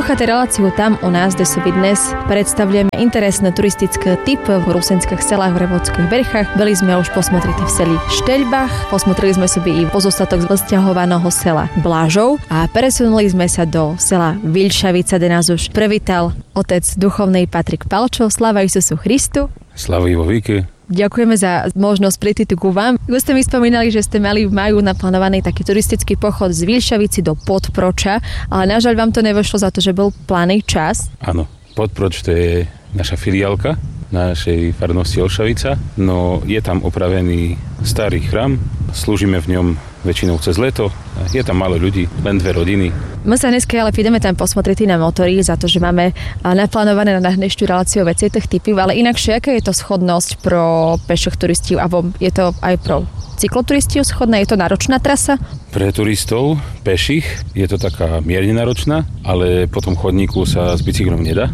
Počúchate reláciu Tam u nás, kde si dnes predstavujeme interesné turistické typy v rusinských selách v Revodských Verchách. Byli sme už posmotriti v seli Šteľbach, posmotrili sme si i pozostatok z vzťahovaného sela Blažov a presunuli sme sa do sela Vilšavica, kde nás už privítal otec duchovnej Patrik Palčov. Sláva Isusu Christu. Sláva vo víke. Ďakujeme za možnosť prísť tu ku vám. Už ste mi spomínali, že ste mali v maju naplánovaný taký turistický pochod z Vilšavici do Podproča, ale nažaľ vám to nevyšlo za to, že bol plánny čas. Áno, Podproč to je naša filiálka našej farnosti Olšavica. No je tam opravený starý chrám, slúžime v ňom väčšinou cez leto. Je tam málo ľudí, len 2 rodiny. My sa dneska ale ideme tam posmotriť na motory za to, že máme naplánované na dnešnú reláciu veci tých typov, ale inakšie, aká je to schodnosť pro peších turistov a je to aj pro cykloturistov schodná? Je to náročná trasa? Pre turistov, peších, je to taká mierne náročná, ale po tom chodníku sa s bicyklom nedá.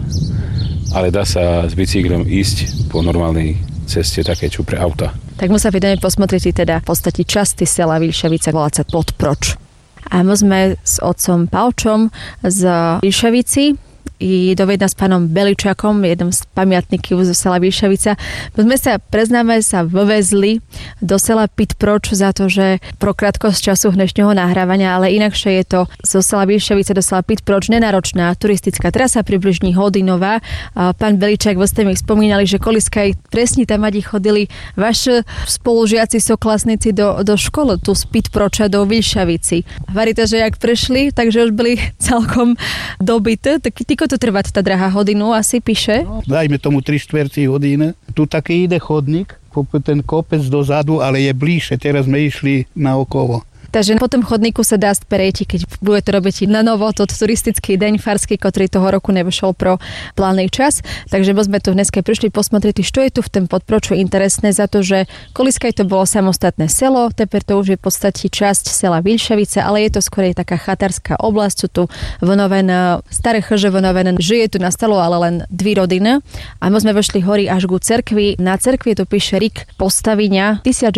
Ale dá sa s bicyklom ísť po normálnej ceste, také čo pre auta. Tak my sa ideme posmotriť teda v podstate časti sela Vilšavica, volá sa Podproč. A my sme s otcom Palčom z Vilšavici i dovedna s pánom Beličakom, jednom z pamiatníkov zo sela Vilšavica. My sa, preznáme, sa vyvezli do sela Podproč za to, že pro krátkosť času dnešného nahrávania, ale inakšie je to zo sela Vilšavica do sela Podproč nenáročná turistická trasa, približne hodinová. Pán Beličak, vy ste mi spomínali, že koliskaj presne tam adi chodili vaši spolužiaci, soklasníci do školy tu z Podproča do Vilšavici. Varíte, že jak prešli, takže už byli celkom dobité. Týko to trvá tá drahá hodinu, asi píše? No, dajme tomu 3/4 hodiny. Tu taký ide chodník, ten kopec dozadu, ale je bližšie. Teraz sme išli naokolo. Takže po tom chodníku sa dá sprejti, keď budete robiť na novo to turistický deň farský, ktorý toho roku nevyšiel pro plánny čas. Takže my sme tu dneska prišli posmotriť, čo je tu v tom Podproču interesné za to, že koliskaj to bolo samostatné selo, teper to už je v podstate časť sela Vilšavice, ale je to skôr taká chatárska oblasť, sú tu vnovené, staré chrže vnovené, žije tu nastalo ale len 2 rodiny a my sme vešli hory až ku cerkvi. Na cerkvi to píše rik postavenia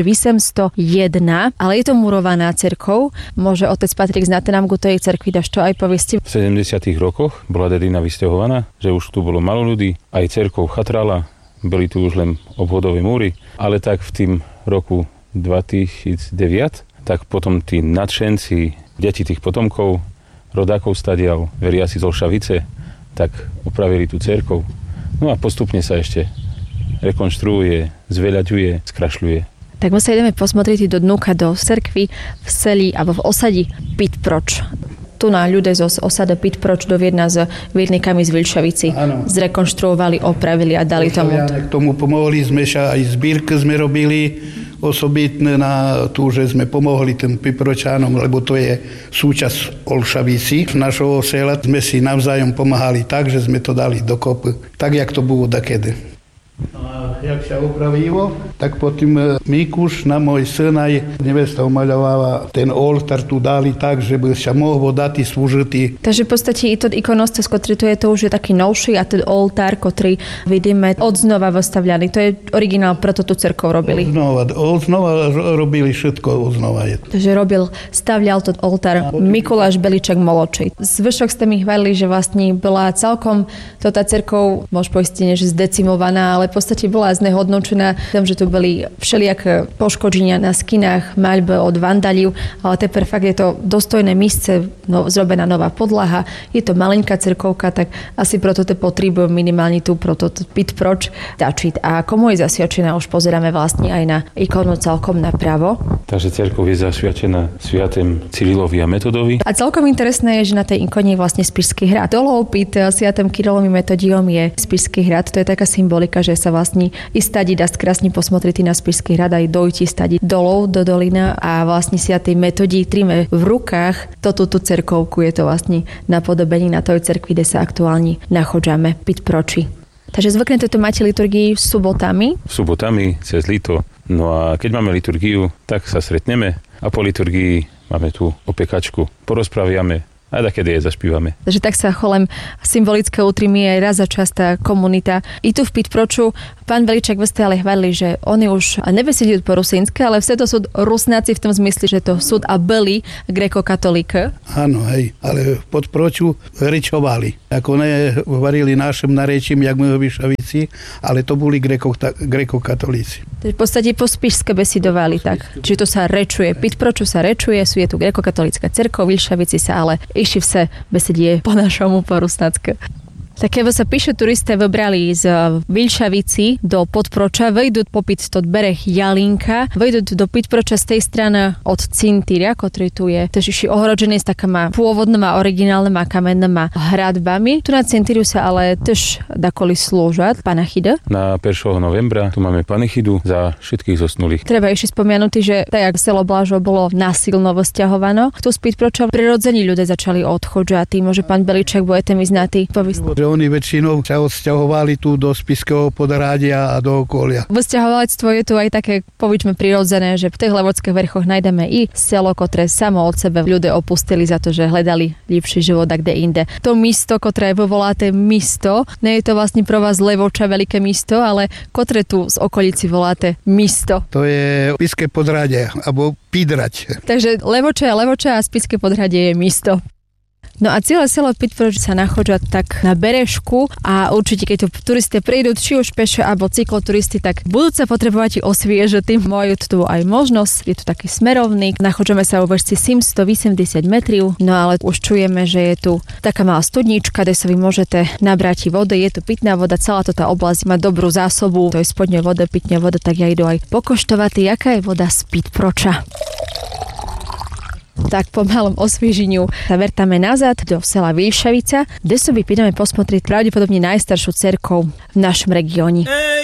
1801, ale je to murovaná cerkov. Môže otec Patrik znáte nám ku tej cerkvi, dáš to aj povesti? V 70. rokoch bola dedina vysťahovaná, že už tu bolo malo ľudí, aj cerkov chatrala, boli tu už len obvodové múry, ale tak v tým roku 2009, tak potom tí nadšenci, deti tých potomkov, rodákov stadial, veriaci z Olšavice, tak opravili tú cerkov. No a postupne sa ešte rekonštruuje, zveľaďuje, skrašľuje. Tak my sa ideme posmotriť do dnuka, do cerkvy v seli alebo v osadi Podproč. Tu na ľudia z osady Podproč doviedna s výrnikami z Vilšavici zrekonštruovali, opravili a dali tomu. K tomu pomohli sme sa, aj zbírky sme robili osobitné na tú, že sme pomohli tým Podpročánom, lebo to je súčasť Olšavici. Z našho sela sme si navzájom pomáhali tak, že sme to dali dokopy, tak jak to bolo dakedy. A jak sa opravilo, tak potom Mikuš, na môj syn, aj nevesta omaľovala ten oltár tu dali tak, že by sa mohlo dať slúžiť. Takže v podstate i to ikonostas, ktorý tu je, to už je taký novší a ten oltár, ktorý vidíme odznova vystavľaný, to je originál, preto tú cerkov robili. Odznova robili všetko, odznova je. Takže stavľal to oltár Mikuláš Beličak Moločej. Zvyšok ste mi chválili, že vlastne bola celkom to tá cerkov, môž poistenie, že zdecimovaná, ale v podstate bola znehodnočená tým, že tu boli všelijaké poškodenia na skinách, maľby od vandaliu, ale teper fakt je to dostojné místce, zrobená nová podlaha, je to malinká cerkovka, tak asi proto to potrebujú minimálne tu proto Podproč dačiť. A komu je zasviačená, už pozeráme vlastne aj na ikonu celkom napravo. Takže cerkov je zasviačená sviatem Cyrilovi a Metodovi. A celkom interesné je, že na tej ikone je vlastne Spišský hrad. Dolov pід sviatom Kyrilom i Metodijom je Spišský hrad. To je taká symbolika, že sa vlastne i stadi dá krásne posmotriť na Spišský hrad aj dojti stadi dolov do dolina a vlastne sviatej Metodí tríme v rukách tú cerkovku. Je to vlastne napodobení na tej cerkvi, kde sa aktuálne nachodzame Podproči. Takže zvyknete tu máte liturgii sobotami? Sobotami, cez lito. No a keď máme liturgiu, tak sa stretneme a po liturgii máme tu opiekačku. Porozpraviame a takedy aj zaspívame. Takže tak sa cholem symbolické utrimi aj raz za čas tá komunita. I tu v Pitproču pán Veličák vy ste ale hvalili, že oni už nebesedí po rusínsky, ale vse to sú rusnáci v tom zmysle, že to sú a byli grekokatolíky. Áno, hej, ale v Podproču ričovali. Ako ne hovorili našim narečím, jak my Vyšavici, ale to boli grekokatolíci. Takže v podstate po spišské besidovali tak. Čiže to sa rečuje. Pitproču sa rečuje, sú je tu grekokatolícka cerkev, Vyšavici sa ale išli vse besedie po našomu po rusnácku. Tak keď sa píše, turisté vybrali z Vilšavici do Podproča, vejdú popyt to bereh Jalinka, vejdú do Pitproča z tej strany od Cintíria, ktorý tu je tež ohrožený s takými pôvodnými, originálnymi kamennými hradbami. Tu na Cintíriu sa ale tež dakoli slúžať panachida. Na 1. novembra tu máme panichidu za všetkých zosnulých. Treba ešte spomenúť, že tak jak selo Blažov bolo násilno vzťahované, tu z Pitproča prirodzení ľudia začali odchodzať. Môže pán Beličák budete mi znatý povysť. Oni väčšinou sa odsťahovali tu do Spišského Podhradia a do okolia. Vysťahovalectvo je tu aj také, povičme, prirodzené, že v tých Levockých vrchoch nájdeme i selo, ktoré samo od sebe ľudia opustili za to, že hľadali lepší život a kde inde. To místo, ktoré vo voláte místo, nie je to vlastne pro vás Levoča veľké místo, ale ktoré tu z okolici voláte místo. To je Spišské Podhradie, alebo Pidrať. Takže Levoča a Spišské Podhradie je místo. No a celé selo Pitproč sa nachádza tak na berežku a určite, keď tu turisti prídu, či už pešo alebo cykloturisti, tak budú sa potrebovať osviežiť. Majú tu aj možnosť, je tu taký smerovník, nachádzame sa vo výške 780 metrov, no ale už čujeme, že je tu taká malá studnička, kde sa vy môžete nabrať vody, je tu pitná voda, celá táto oblasť má dobrú zásobu, to je spodňou voda, pitná voda, tak ja idú aj pokoštovať, aká je voda z Pitproča. Tak po malom osvieženiu sa vertáme nazad do sela Vilšavica, kde sa vypíname posmotriť pravdepodobne najstaršiu cerkev v našom regióne.